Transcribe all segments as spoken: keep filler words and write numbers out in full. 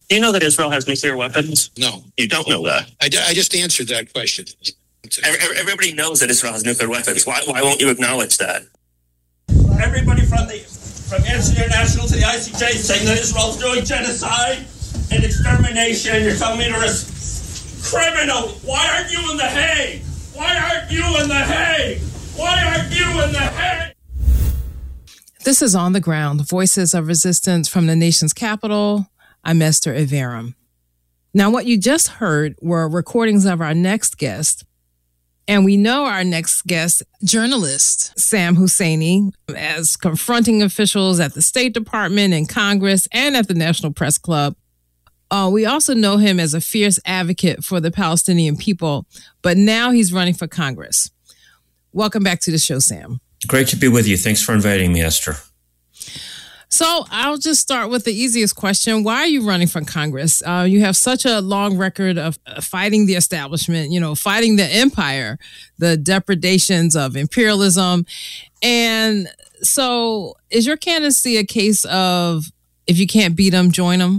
Do you know that Israel has nuclear weapons? No. You don't know that? I, I just answered that question. Everybody knows that Israel has nuclear weapons. Why, why won't you acknowledge that? Everybody from the from Amnesty International to the I C J saying that Israel's doing genocide and extermination. You're telling me to res- criminal. Why aren't you in The Hague? Why aren't you in The Hague? Why aren't you in The Hague? This is On the Ground, Voices of Resistance from the nation's capital. I'm Esther Iverem. Now, what you just heard were recordings of our next guest. And we know our next guest, journalist Sam Husseini, as confronting officials at the State Department and Congress and at the National Press Club. Uh, we also know him as a fierce advocate for the Palestinian people, but now he's running for Congress. Welcome back to the show, Sam. Great to be with you. Thanks for inviting me, Esther. So I'll just start with the easiest question. Why are you running for Congress? Uh, you have such a long record of uh, fighting the establishment, you know, fighting the empire, the depredations of imperialism. And so is your candidacy a case of if you can't beat them, join them?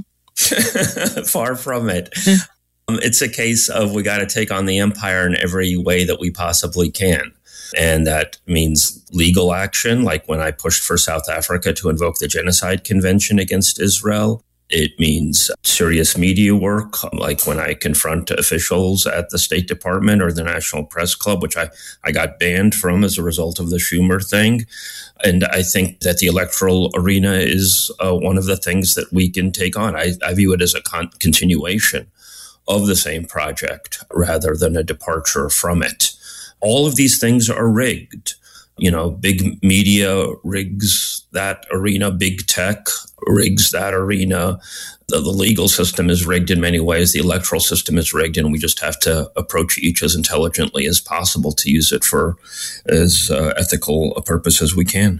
Far from it. um, it's a case of we got to take on the empire in every way that we possibly can. And that means legal action, like when I pushed for South Africa to invoke the Genocide Convention against Israel. It means serious media work, like when I confront officials at the State Department or the National Press Club, which I, I got banned from as a result of the Schumer thing. And I think that the electoral arena is uh, one of the things that we can take on. I, I view it as a con- continuation of the same project rather than a departure from it. All of these things are rigged. You know, big media rigs that arena, big tech rigs that arena. The, the legal system is rigged in many ways. The electoral system is rigged, and we just have to approach each as intelligently as possible to use it for as uh, ethical a purpose as we can.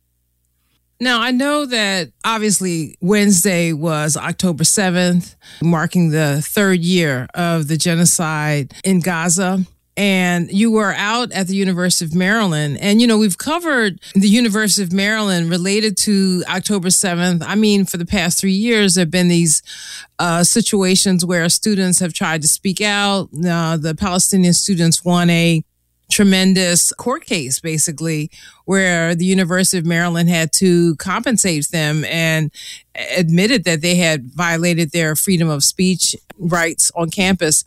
Now, I know that obviously Wednesday was October seventh, marking the third year of the genocide in Gaza. And you were out at the University of Maryland. And, you know, we've covered the University of Maryland related to October seventh. I mean, for the past three years, there have been these uh, situations where students have tried to speak out. Uh, the Palestinian students won a tremendous court case, basically, where the University of Maryland had to compensate them and admitted that they had violated their freedom of speech rights on campus.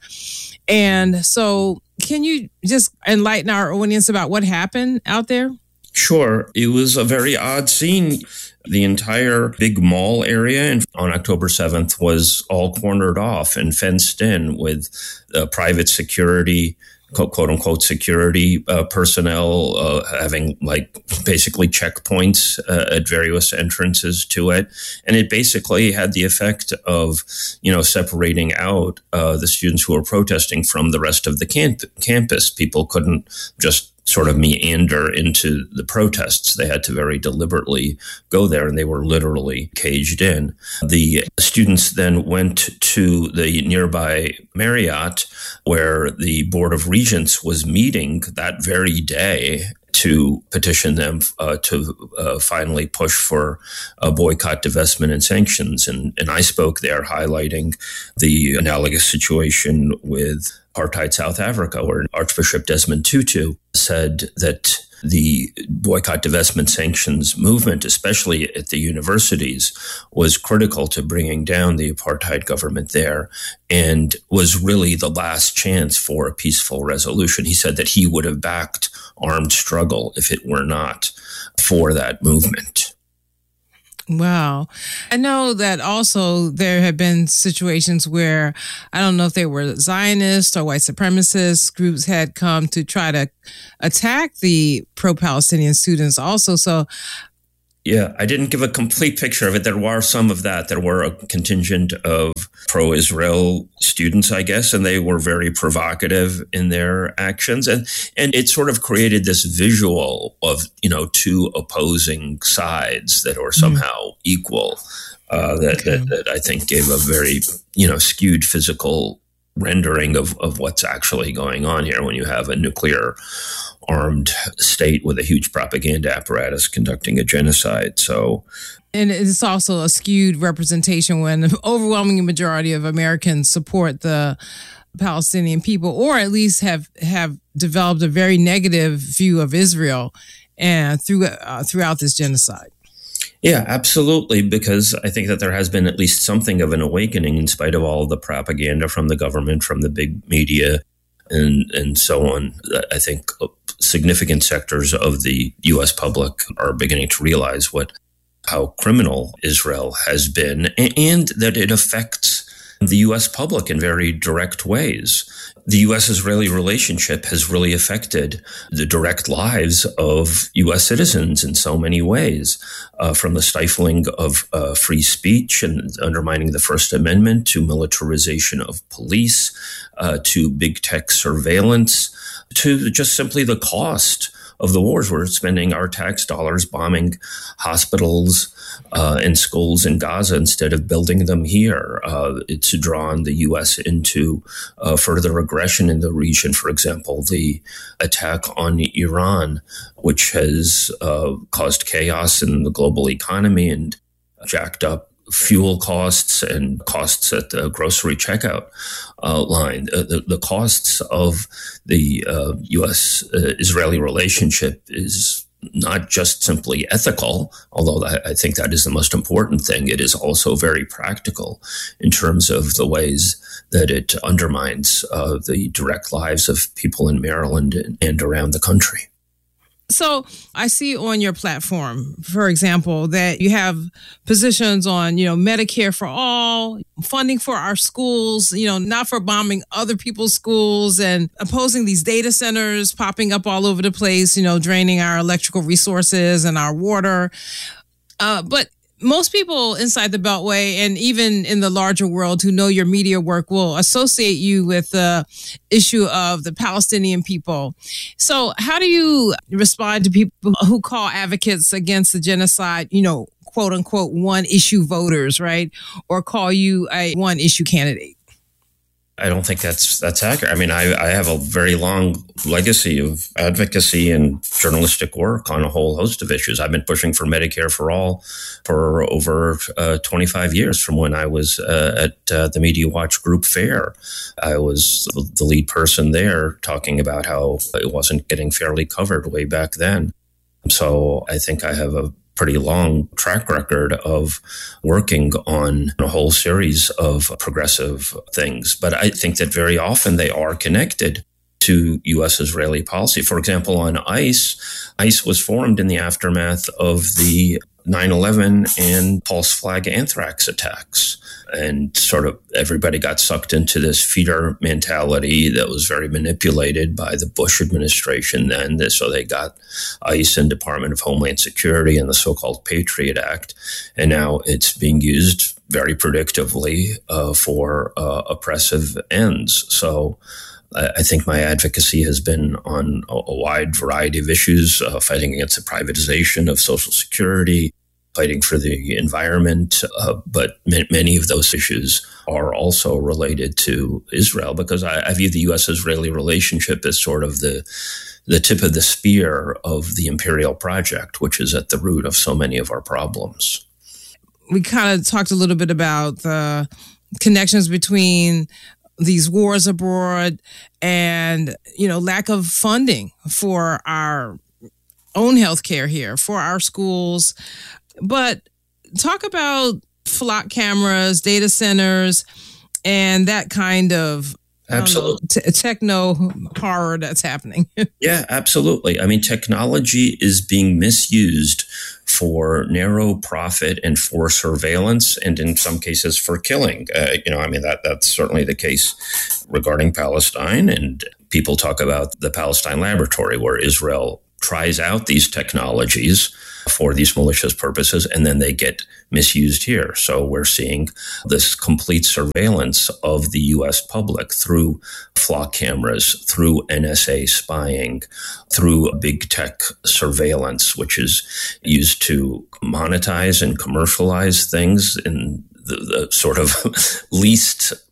And so can you just enlighten our audience about what happened out there? Sure. It was a very odd scene. The entire big mall area on October seventh was all cornered off and fenced in with uh, private security, quote unquote security uh, personnel uh, having like basically checkpoints uh, at various entrances to it. And it basically had the effect of, you know, separating out uh, the students who were protesting from the rest of the camp- campus. People couldn't just sort of meander into the protests. They had to very deliberately go there, and they were literally caged in. The students then went to the nearby Marriott, where the Board of Regents was meeting that very day to petition them uh, to uh, finally push for a boycott, divestment, and sanctions. And, and I spoke there highlighting the analogous situation with apartheid South Africa, where Archbishop Desmond Tutu said that the boycott, divestment, sanctions movement, especially at the universities, was critical to bringing down the apartheid government there and was really the last chance for a peaceful resolution. He said that he would have backed armed struggle if it were not for that movement. Wow. I know that also there have been situations where, I don't know if they were Zionist or white supremacist groups had come to try to attack the pro-Palestinian students also. So Yeah, I didn't give a complete picture of it. There were some of that. There were a contingent of pro-Israel students, I guess, and they were very provocative in their actions. And and it sort of created this visual of, you know, two opposing sides that are somehow mm. equal, uh, that, okay. that, that I think gave a very, you know, skewed physical rendering of, of what's actually going on here when you have a nuclear armed state with a huge propaganda apparatus conducting a genocide. So, and it's also a skewed representation when the overwhelming majority of Americans support the Palestinian people, or at least have, have developed a very negative view of Israel and through, uh, throughout this genocide. Yeah, absolutely, because I think that there has been at least something of an awakening in spite of all of the propaganda from the government, from the big media, and and so on. I think significant sectors of the U S public are beginning to realize what how criminal Israel has been, and that it affects the U S public in very direct ways. The U S-Israeli relationship has really affected the direct lives of U S citizens in so many ways, uh, from the stifling of uh, free speech and undermining the First Amendment to militarization of police, uh, to big tech surveillance, to just simply the cost of the wars. We're spending our tax dollars bombing hospitals uh, and schools in Gaza instead of building them here. Uh, it's drawn the U S into uh, further aggression in the region. For example, the attack on Iran, which has uh, caused chaos in the global economy and jacked up fuel costs and costs at the grocery checkout uh, line. Uh, the, the costs of the uh, U S-Israeli relationship is not just simply ethical, although I, I think that is the most important thing. It is also very practical in terms of the ways that it undermines uh, the direct lives of people in Maryland and, and around the country. So I see on your platform, for example, that you have positions on, you know, Medicare for all, funding for our schools, you know, not for bombing other people's schools, and opposing these data centers popping up all over the place, you know, draining our electrical resources and our water. Uh, but most people inside the Beltway and even in the larger world who know your media work will associate you with the issue of the Palestinian people. So how do you respond to people who call advocates against the genocide, you know, quote unquote, one issue voters, right? Or call you a one issue candidate? I don't think that's that's accurate. I mean, I, I have a very long legacy of advocacy and journalistic work on a whole host of issues. I've been pushing for Medicare for all for over uh, twenty-five years, from when I was uh, at uh, the Media Watch Group Fair. I was the lead person there talking about how it wasn't getting fairly covered way back then. So I think I have a pretty long track record of working on a whole series of progressive things. But I think that very often they are connected to U S-Israeli policy. For example, on ICE, ICE was formed in the aftermath of the nine eleven and false flag anthrax attacks. And sort of everybody got sucked into this feeder mentality that was very manipulated by the Bush administration then. So they got ICE and Department of Homeland Security and the so-called Patriot Act. And now it's being used very predictably uh, for uh, oppressive ends. So I think my advocacy has been on a wide variety of issues, uh, fighting against the privatization of Social Security, fighting for the environment. Uh, but m- many of those issues are also related to Israel, because I, I view the U S-Israeli relationship as sort of the the tip of the spear of the imperial project, which is at the root of so many of our problems. We kind of talked a little bit about the connections between these wars abroad and, you know, lack of funding for our own healthcare here, for our schools. But talk about flock cameras, data centers, and that kind of Absolutely. Know, t- techno horror that's happening. Yeah, absolutely. I mean, technology is being misused for narrow profit and for surveillance, and in some cases for killing. Uh, you know, I mean, that that's certainly the case regarding Palestine. And people talk about the Palestine Laboratory, where Israel tries out these technologies for these malicious purposes, and then they get misused here. So we're seeing this complete surveillance of the U S public through flock cameras, through N S A spying, through big tech surveillance, which is used to monetize and commercialize things in the, the sort of least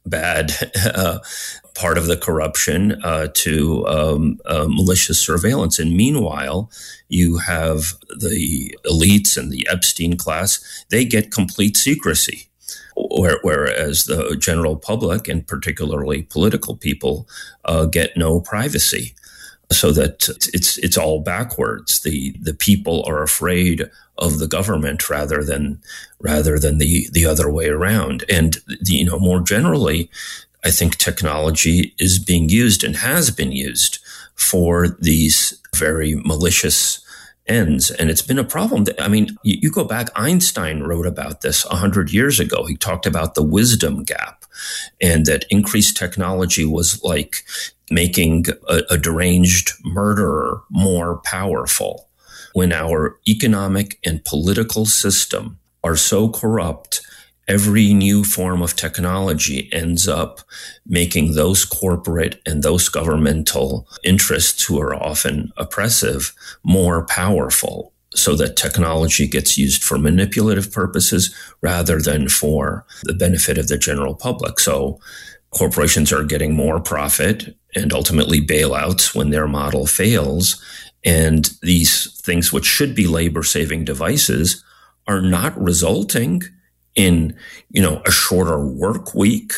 bad uh, part of the corruption uh, to um, uh, malicious surveillance. And meanwhile, you have the elites and the Epstein class, they get complete secrecy. Whereas the general public, and particularly political people, uh, get no privacy. So that it's it's all backwards. The the people are afraid of the government rather than rather than the the other way around. And the, you know, more generally, I think technology is being used and has been used for these very malicious ends. And it's been a problem. That, I mean, you, you go back, Einstein wrote about this a hundred years ago. He talked about the wisdom gap, and that increased technology was like making a, a deranged murderer more powerful. When our economic and political system are so corrupt, every new form of technology ends up making those corporate and those governmental interests, who are often oppressive, more powerful, so that technology gets used for manipulative purposes rather than for the benefit of the general public. So corporations are getting more profit and ultimately bailouts when their model fails. And these things, which should be labor-saving devices, are not resulting in, you know, a shorter work week.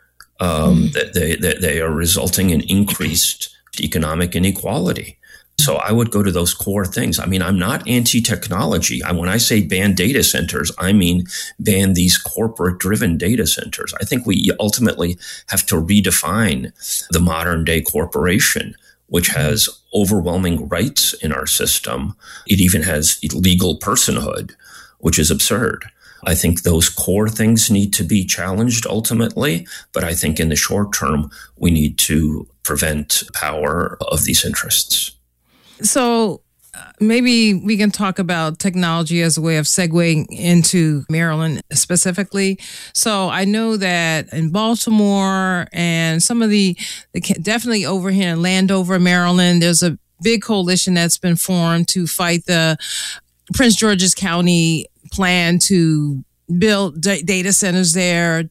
Um, mm. they, they, they are resulting in increased economic inequality. So I would go to those core things. I mean, I'm not anti-technology. I, when I say ban data centers, I mean ban these corporate-driven data centers. I think we ultimately have to redefine the modern-day corporation, which has overwhelming rights in our system. It even has legal personhood, which is absurd. I think those core things need to be challenged ultimately, but I think in the short term, we need to prevent power of these interests. So uh, maybe we can talk about technology as a way of segueing into Maryland specifically. So I know that in Baltimore and some of the, the definitely over here in Landover, Maryland, there's a big coalition that's been formed to fight the Prince George's County plan to build d- data centers there.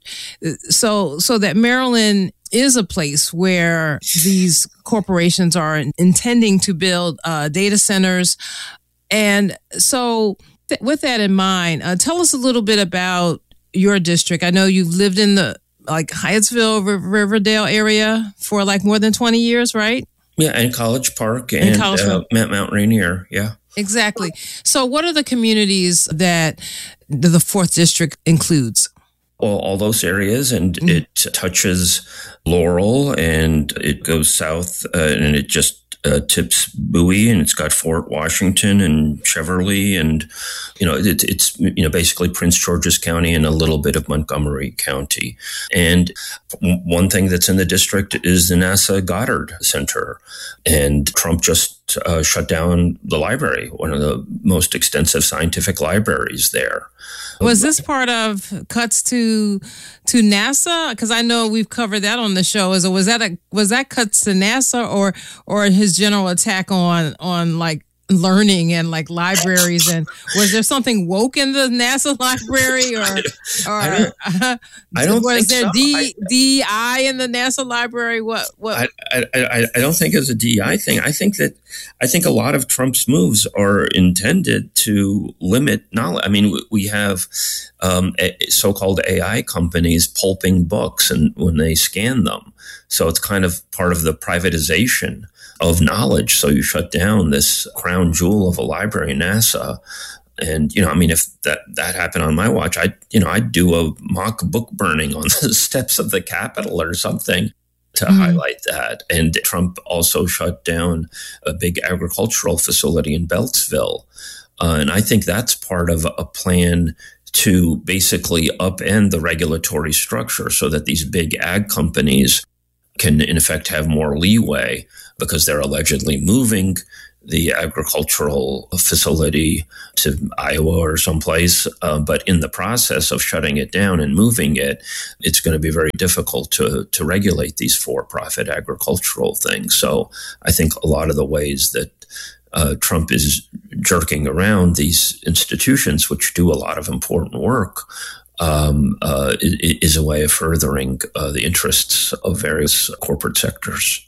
So, so that Maryland is a place where these corporations are intending to build uh, data centers. And so th- with that in mind, uh, tell us a little bit about your district. I know you've lived in the like Hyattsville, R- Riverdale area for like more than twenty years, right? Yeah, and College Park and, and College uh, Mount, Mount Rainier, yeah. Exactly. So what are the communities that the fourth District includes? Well, all those areas, and mm-hmm. it touches Laurel, and it goes south, uh, and it just uh, tips Bowie, and it's got Fort Washington and Cheverly, and you know it, it's you know basically Prince George's County and a little bit of Montgomery County. And one thing that's in the district is the NASA Goddard Center, and Trump just uh, shut down the library, one of the most extensive scientific libraries there. Was this part of cuts to to NASA? Because I know we've covered that on the show. Is was that a was that cuts to NASA or or his general attack on on like learning and like libraries? And was there something woke in the NASA library, or or I don't, uh, I don't was think there so. D, I, D E I in the NASA library? What what? I, I I I don't think it's a D E I thing. I think that I think a lot of Trump's moves are intended to limit knowledge. I mean, we have um, so-called A I companies pulping books, and when they scan them, so it's kind of part of the privatization of knowledge. So you shut down this crown jewel of a library, NASA. And, you know, I mean, if that, that happened on my watch, I'd, you know, I'd do a mock book burning on the steps of the Capitol or something to mm-hmm. highlight that. And Trump also shut down a big agricultural facility in Beltsville. Uh, and I think that's part of a plan to basically upend the regulatory structure so that these big ag companies can, in effect, have more leeway because they're allegedly moving the agricultural facility to Iowa or someplace. Uh, but in the process of shutting it down and moving it, it's going to be very difficult to, to regulate these for-profit agricultural things. So I think a lot of the ways that uh, Trump is jerking around these institutions, which do a lot of important work, um, uh, is a way of furthering uh, the interests of various corporate sectors.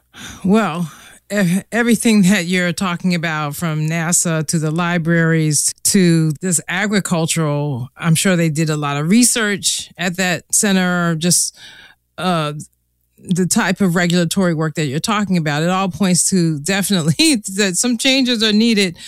Well, everything that you're talking about, from NASA to the libraries to this agricultural, I'm sure they did a lot of research at that center, just uh, the type of regulatory work that you're talking about. It all points to definitely that some changes are needed.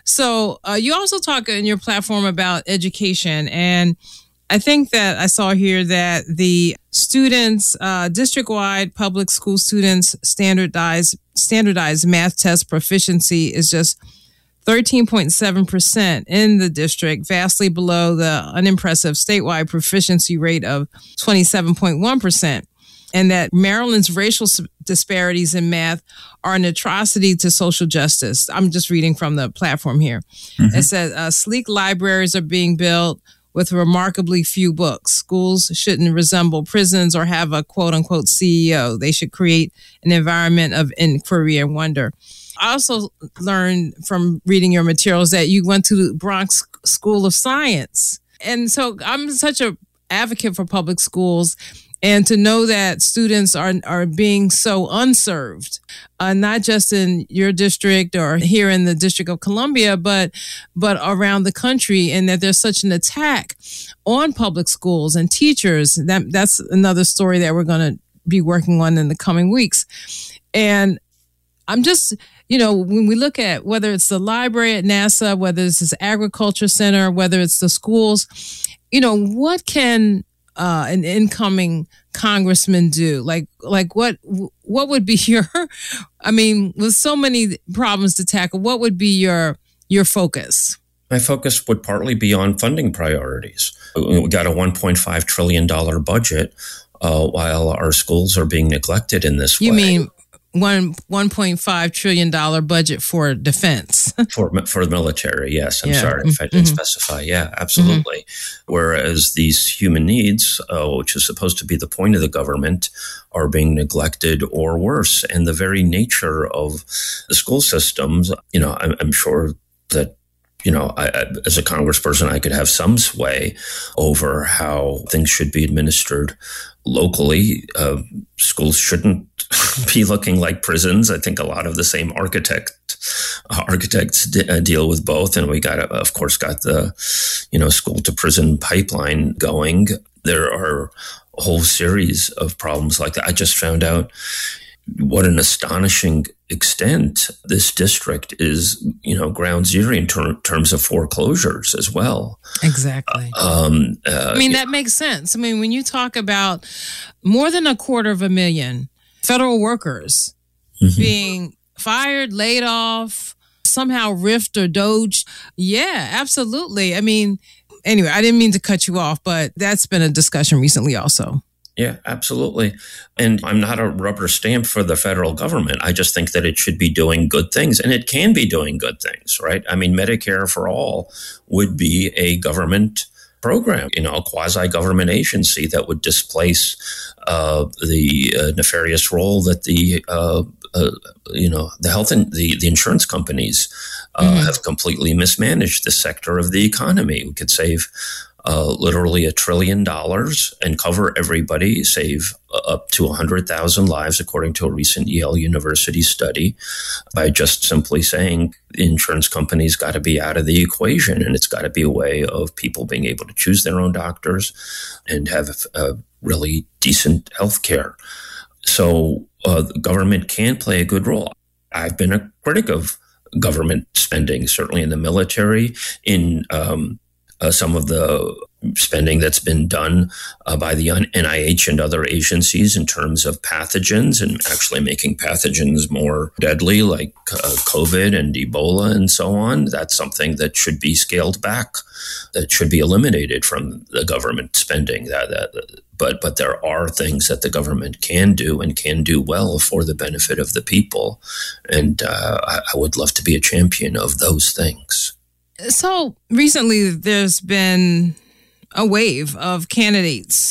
So uh, you also talk in your platform about education, and I think that I saw here that the students, uh, district-wide public school students, standardized standardized math test proficiency is just thirteen point seven percent in the district, vastly below the unimpressive statewide proficiency rate of twenty-seven point one percent. And that Maryland's racial disparities in math are an atrocity to social justice. I'm just reading from the platform here. Mm-hmm. It says uh, sleek libraries are being built with remarkably few books. Schools shouldn't resemble prisons or have a quote-unquote C E O. They should create an environment of inquiry and wonder. I also learned from reading your materials that you went to the Bronx School of Science. And so I'm such an advocate for public schools, and to know that students are are being so unserved, uh, not just in your district or here in the District of Columbia, but but around the country, and that there's such an attack on public schools and teachers. That that's another story that we're going to be working on in the coming weeks. And I'm just, you know, when we look at whether it's the library at NASA, whether it's this agriculture center, whether it's the schools, you know, what can Uh, an incoming congressman do? Like, like what, what would be your, I mean, with so many problems to tackle, what would be your, your focus? My focus would partly be on funding priorities. We got a one point five trillion dollars budget, uh, while our schools are being neglected in this you way. You mean one one point five trillion dollar budget for defense? for for the military, yes. I'm yeah. sorry if I didn't mm-hmm. specify. Yeah, absolutely. Mm-hmm. Whereas these human needs, uh, which is supposed to be the point of the government, are being neglected or worse. And the very nature of the school systems, you know, I'm, I'm sure that, you know, I, I, as a congressperson, I could have some sway over how things should be administered locally. Uh, schools shouldn't be looking like prisons. I think a lot of the same architect uh, architects d- uh, deal with both, and we got, uh, of course, got the, you know, school to prison pipeline going. There are a whole series of problems like that. I just found out what an astonishing extent this district is, you know, ground zero in ter- terms of foreclosures as well. Exactly. Uh, um, uh, I mean, that makes sense. I mean, when you talk about more than a quarter of a million federal workers mm-hmm. being fired, laid off, somehow riffed or doged. Yeah, absolutely. I mean, anyway, I didn't mean to cut you off, but that's been a discussion recently also. Yeah, absolutely. And I'm not a rubber stamp for the federal government. I just think that it should be doing good things, and it can be doing good things, right? I mean, Medicare for All would be a government program, you know, a quasi-government agency that would displace uh, the uh, nefarious role that the, uh, uh, you know, the health and the, the insurance companies uh, mm-hmm. have completely mismanaged this sector of the economy. We could save Uh, literally a trillion dollars and cover everybody, save uh, up to one hundred thousand lives, according to a recent Yale University study, by just simply saying the insurance companies got to be out of the equation, and it's got to be a way of people being able to choose their own doctors and have a really decent health care. So uh, the government can play a good role. I've been a critic of government spending, certainly in the military, in um, Uh, some of the spending that's been done uh, by the N I H and other agencies in terms of pathogens and actually making pathogens more deadly, like uh, COVID and Ebola and so on. That's something that should be scaled back, that should be eliminated from the government spending. That, that, but but there are things that the government can do and can do well for the benefit of the people. And uh, I, I would love to be a champion of those things. So recently, there's been a wave of candidates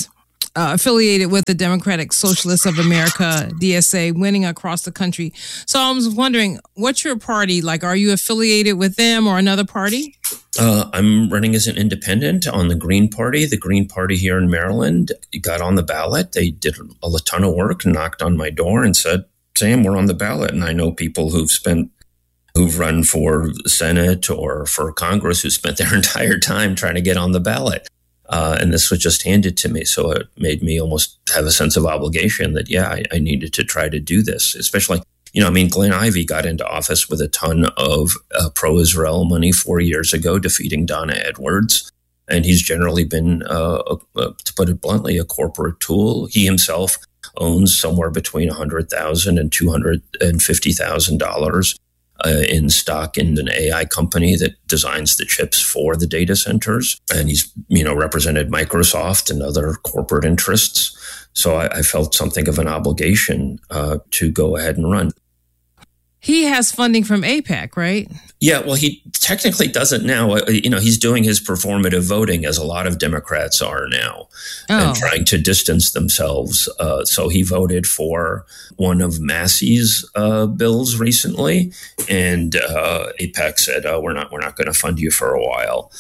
uh, affiliated with the Democratic Socialists of America, D S A, winning across the country. So I was wondering, what's your party like? Are you affiliated with them or another party? Uh, I'm running as an independent on the Green Party. The Green Party here in Maryland got on the ballot. They did a ton of work, knocked on my door and said, Sam, we're on the ballot. And I know people who've spent who've run for Senate or for Congress who spent their entire time trying to get on the ballot. Uh, and this was just handed to me. So it made me almost have a sense of obligation that, yeah, I, I needed to try to do this, especially, you know, I mean, Glenn Ivey got into office with a ton of uh, pro-Israel money four years ago, defeating Donna Edwards. And he's generally been, uh, a, a, to put it bluntly, a corporate tool. He himself owns somewhere between one hundred thousand dollars and two hundred fifty thousand dollars Uh, in stock in an A I company that designs the chips for the data centers. And he's, you know, represented Microsoft and other corporate interests. So I, I felt something of an obligation uh, to go ahead and run. He has funding from AIPAC, right? Yeah, well, he technically doesn't now. Uh, you know, he's doing his performative voting, as a lot of Democrats are now, oh. and trying to distance themselves. Uh, so he voted for one of Massey's uh, bills recently, and uh, AIPAC said, "Oh, we're not, we're not going to fund you for a while."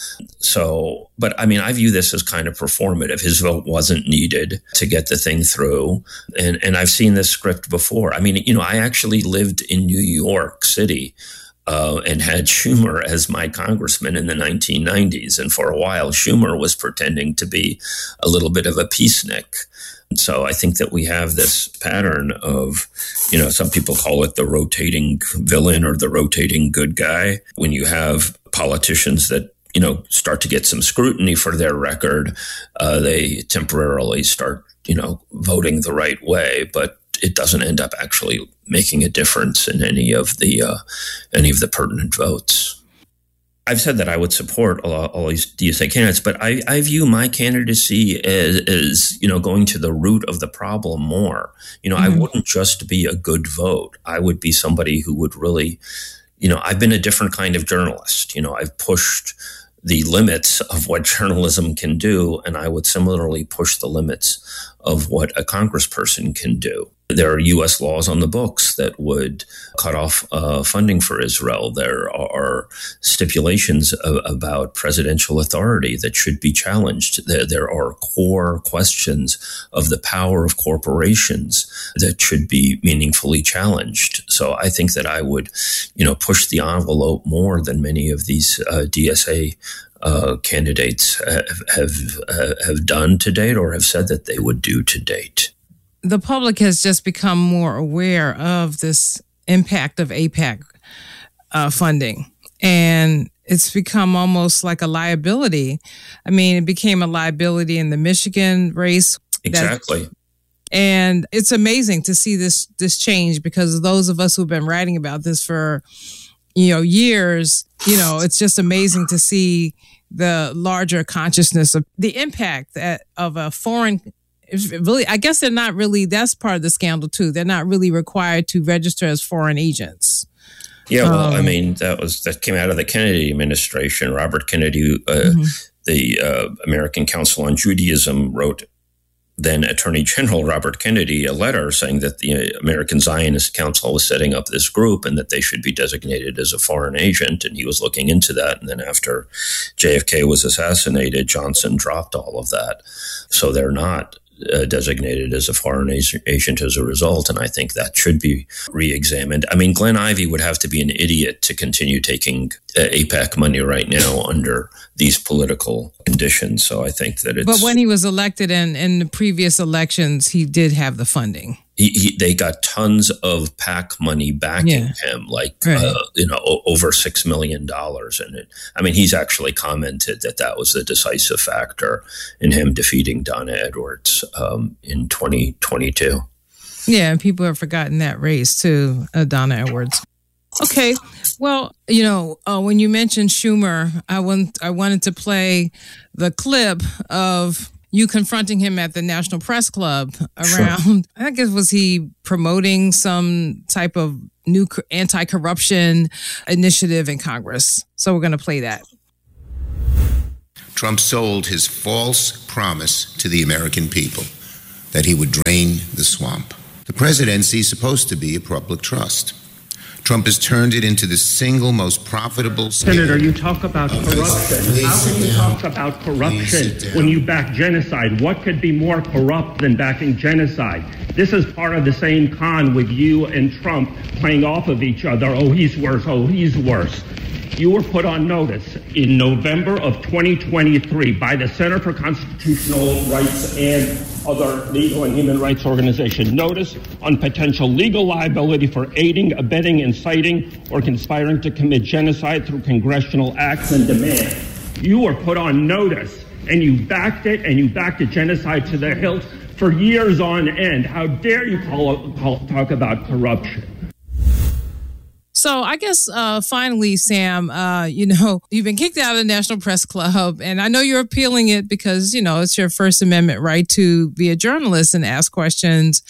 So, but I mean, I view this as kind of performative. His vote wasn't needed to get the thing through, and and I've seen this script before. I mean, you know, I actually lived in New York City. Uh, and had Schumer as my congressman in the nineteen nineties. And for a while, Schumer was pretending to be a little bit of a peacenik. And so I think that we have this pattern of, you know, some people call it the rotating villain or the rotating good guy. When you have politicians that, you know, start to get some scrutiny for their record, uh, they temporarily start, you know, voting the right way. But it doesn't end up actually making a difference in any of the uh, any of the pertinent votes. I've said that I would support all, all these D S A candidates, but I, I view my candidacy as, as, you know, going to the root of the problem more. You know, mm-hmm. I wouldn't just be a good vote. I would be somebody who would really, you know, I've been a different kind of journalist. You know, I've pushed the limits of what journalism can do, and I would similarly push the limits of what a congressperson can do. There are U S laws on the books that would cut off uh, funding for Israel. There are stipulations of, about presidential authority that should be challenged. There, there are core questions of the power of corporations that should be meaningfully challenged. So I think that I would, you know, push the envelope more than many of these uh, D S A uh, candidates have, have, uh, have done to date or have said that they would do to date. The public has just become more aware of this impact of AIPAC uh, funding, and it's become almost like a liability. I mean, it became a liability in the Michigan race. Exactly. That, and it's amazing to see this this change, because those of us who've been writing about this for, you know, years, you know, it's just amazing to see the larger consciousness of the impact that, of a foreign. It's really, I guess they're not really, that's part of the scandal too. They're not really required to register as foreign agents. Yeah, well, um, I Um, mean, that was that came out of the Kennedy administration. Robert Kennedy, uh, Mhm. the uh, American Council on Judaism, wrote then Attorney General Robert Kennedy a letter saying that the American Zionist Council was setting up this group and that they should be designated as a foreign agent. And he was looking into that. And then after J F K was assassinated, Johnson dropped all of that. So they're not Uh, designated as a foreign agent as a result, and I think that should be re-examined. I mean, Glenn Ivey would have to be an idiot to continue taking uh, AIPAC money right now under these political conditions, so I think that it's... But when he was elected in, in the previous elections, he did have the funding. He, he, they got tons of PAC money backing Yeah. him, like, Right. uh, you know, o- over six million dollars in it. I mean, he's actually commented that that was the decisive factor in him defeating Donna Edwards um, in twenty twenty-two. Yeah, and people have forgotten that race too, uh, Donna Edwards. Okay, well, you know, uh, when you mentioned Schumer, I want I wanted to play the clip of you confronting him at the National Press Club around, sure. I guess, was he promoting some type of new anti-corruption initiative in Congress? So we're going to play that. Trump sold his false promise to the American people. that he would drain the swamp. The presidency is supposed to be a public trust. Trump has turned it into the single most profitable... Senator, you talk about corruption. How can you talk about corruption when you back genocide? What could be more corrupt than backing genocide? This is part of the same con with you and Trump playing off of each other. Oh, he's worse. Oh, he's worse. You were put on notice in November of twenty twenty-three by the Center for Constitutional Rights and other legal and human rights organizations. Notice on potential legal liability for aiding, abetting, inciting, or conspiring to commit genocide through congressional acts and demand. You were put on notice, and you backed it, and you backed a genocide to the hilt for years on end. How dare you call, call, talk about corruption? So I guess uh, finally, Sam, uh, you know, you've been kicked out of the National Press Club, and I know you're appealing it because, you know, it's your First Amendment right to be a journalist and ask questions.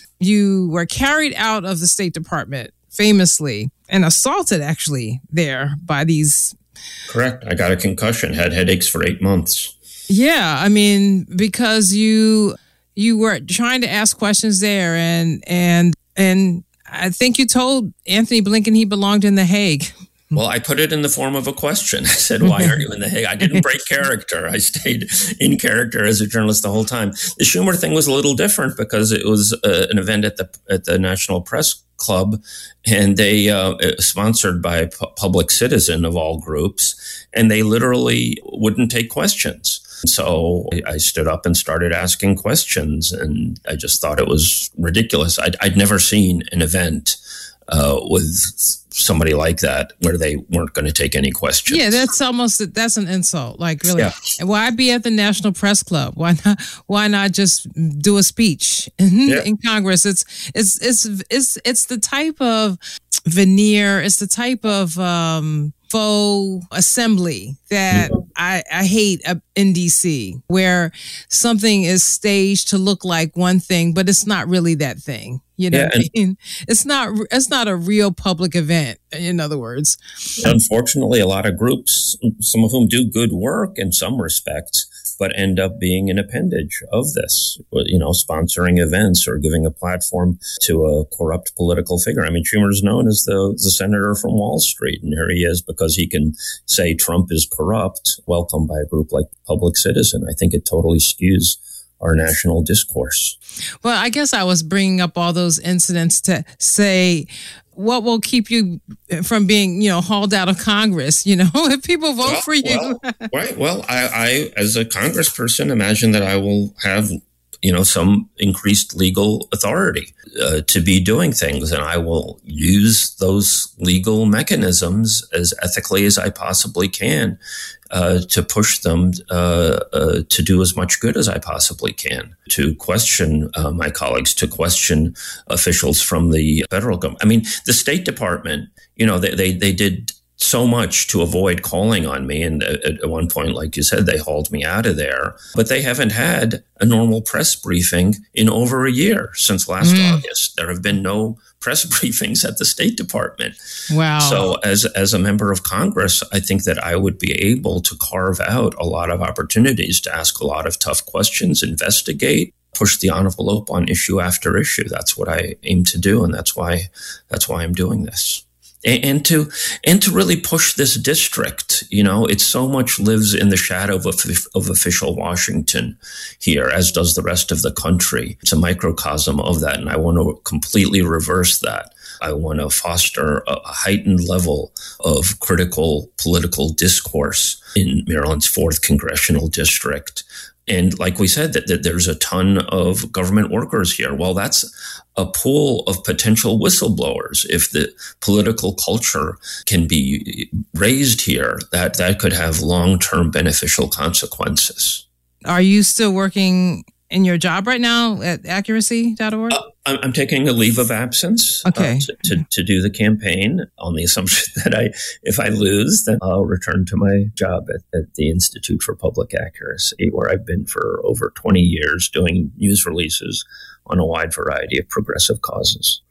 You were carried out of the State Department famously and assaulted actually there by these. Correct. I got a concussion, had headaches for eight months. Yeah. I mean, because you you were trying to ask questions there and and and. I think you told Anthony Blinken he belonged in The Hague. Well, I put it in the form of a question. I said, why aren't you in The Hague? I didn't break character. I stayed in character as a journalist the whole time. The Schumer thing was a little different because it was uh, an event at the at the National Press Club, and they uh, sponsored by P- Public Citizen of all groups, and they literally wouldn't take questions. So I stood up and started asking questions, and I just thought it was ridiculous. I'd, I'd never seen an event uh, with somebody like that where they weren't going to take any questions. Yeah, that's almost, that's an insult. Like, really, yeah. Why be at the National Press Club? Why not, why not just do a speech in, yeah. in Congress? It's, it's, it's, it's, it's the type of veneer. It's the type of, um, faux assembly that yeah. I, I hate in D C, where something is staged to look like one thing, but it's not really that thing. You know, yeah, what I mean? It's not it's not a real public event. In other words, unfortunately, a lot of groups, some of whom do good work in some respects, but end up being an appendage of this, you know, sponsoring events or giving a platform to a corrupt political figure. I mean, Schumer's known as the, the senator from Wall Street, and here he is because he can say Trump is corrupt, welcomed by a group like Public Citizen. I think it totally skews our national discourse. Well, I guess I was bringing up all those incidents to say, what will keep you from being, you know, hauled out of Congress, you know, if people vote well, for you? Well, right. Well, I, I, as a congressperson, imagine that I will have, you know, some increased legal authority uh, to be doing things. And I will use those legal mechanisms as ethically as I possibly can uh, to push them uh, uh, to do as much good as I possibly can, to question uh, my colleagues, to question officials from the federal government. I mean, the State Department, you know, they, they, they did so much to avoid calling on me. And at, at one point, like you said, they hauled me out of there. But they haven't had a normal press briefing in over a year since last mm. August. There have been no press briefings at the State Department. Wow. So as, as a member of Congress, I think that I would be able to carve out a lot of opportunities to ask a lot of tough questions, investigate, push the envelope on issue after issue. That's what I aim to do. And that's why, that's why I'm doing this. And to and to really push this district, you know, it so much lives in the shadow of, of official Washington here, as does the rest of the country. It's a microcosm of that, and I want to completely reverse that. I want to foster a heightened level of critical political discourse in Maryland's fourth congressional district. And like we said, that, that there's a ton of government workers here. Well, that's a pool of potential whistleblowers. If the political culture can be raised here, that, that could have long-term beneficial consequences. Are you still working in your job right now at accuracy dot org? Uh, I'm taking a leave of absence okay. uh, to, to, to do the campaign on the assumption that I, if I lose, then I'll return to my job at, at the Institute for Public Accuracy, where I've been for over twenty years doing news releases on a wide variety of progressive causes.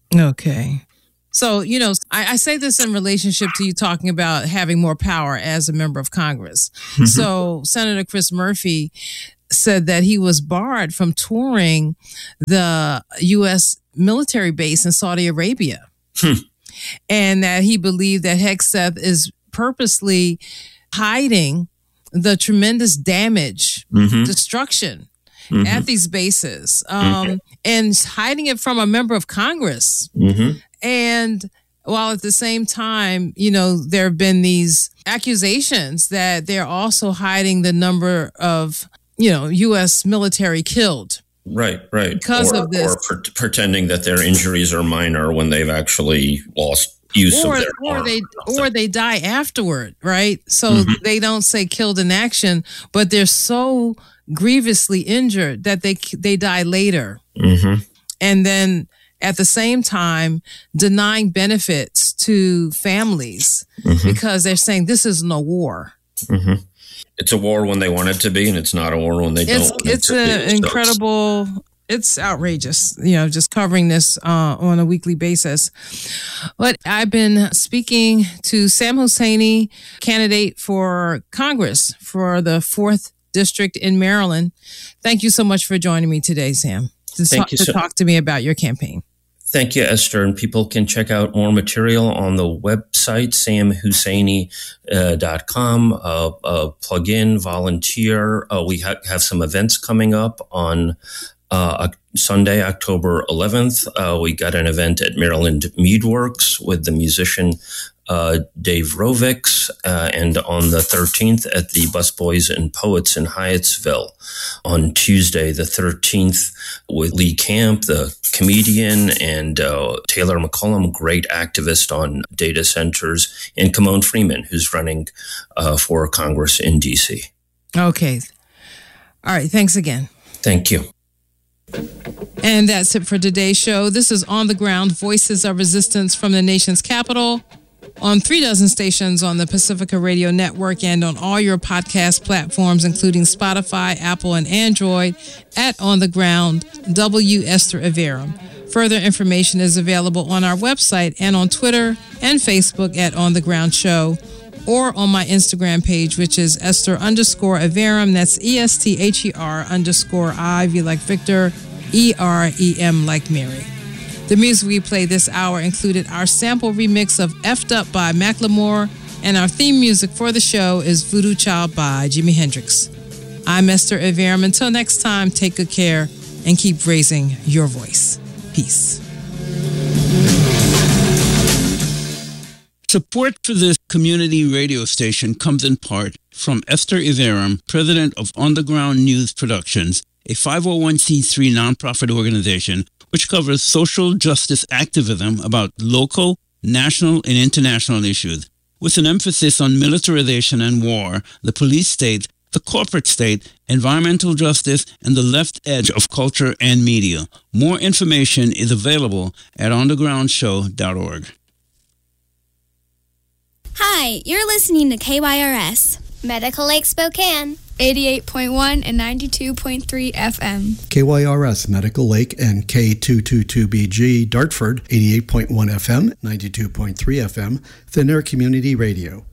Okay. So, you know, I, I say this in relationship to you talking about having more power as a member of Congress. Mm-hmm. So Senator Chris Murphy said that he was barred from touring the U S military base in Saudi Arabia. Hmm. And that he believed that Hegseth is purposely hiding the tremendous damage, mm-hmm. destruction mm-hmm. at these bases, um, mm-hmm. and hiding it from a member of Congress. Mm-hmm. And while at the same time, you know, there have been these accusations that they're also hiding the number of, you know, U S military killed. Right, right. Because or, of this. Or pre- pretending that their injuries are minor when they've actually lost use or, of their or arm they or, or they die afterward, right? So mm-hmm. they don't say killed in action, but they're so grievously injured that they they die later. Mm-hmm. And then at the same time denying benefits to families mm-hmm. because they're saying this isn't a war. Mm-hmm. It's a war when they want it to be, and it's not a war when they it's, don't. It's an incredible, it's outrageous, you know, just covering this uh, on a weekly basis. But I've been speaking to Sam Husseini, candidate for Congress for the fourth District in Maryland. Thank you so much for joining me today, Sam, to, Thank talk, you to so- talk to me about your campaign. Thank you, Esther. And people can check out more material on the website, sam husseini dot com. Uh, uh, plug in, volunteer. Uh, we ha- have some events coming up on uh, Sunday, October eleventh. Uh, we got an event at Maryland Meadworks with the musician uh, Dave Rovix, uh, and on the thirteenth at the Busboys and Poets in Hyattsville. On Tuesday, the thirteenth, with Lee Camp, the comedian, and uh, Taylor McCollum, great activist on data centers, and Kimon Freeman, who's running uh, for Congress in D C. Okay. All right. Thanks again. Thank you. And that's it for today's show. This is On the Ground, Voices of Resistance from the nation's capital, on three dozen stations on the Pacifica Radio Network and on all your podcast platforms, including Spotify, Apple, and Android, at On the Ground, W. Esther Iverem. Further information is available on our website and on Twitter and Facebook at On the Ground Show, or on my Instagram page, which is Esther underscore Iverem. That's E S T H E R underscore I, V like Victor, E R E M like Mary. The music we played this hour included our sample remix of F'd Up by Macklemore, and our theme music for the show is Voodoo Child by Jimi Hendrix. I'm Esther Iverem. Until next time, take good care and keep raising your voice. Peace. Support for this community radio station comes in part from Esther Iverem, president of On the Ground News Productions, a five oh one c three nonprofit organization which covers social justice activism about local, national, and international issues, with an emphasis on militarization and war, the police state, the corporate state, environmental justice, and the left edge of culture and media. More information is available at on the ground show dot org. Hi, you're listening to K Y R S, Medical Lake Spokane, eighty-eight point one and ninety-two point three F M. K Y R S Medical Lake and K two twenty-two B G Dartford, eighty-eight point one F M, ninety-two point three F M, Thin Air Community Radio.